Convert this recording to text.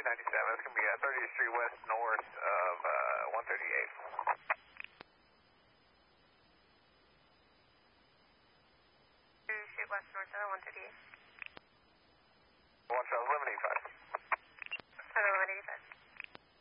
It's going to be 30th Street West north of 138. Street West north of 138.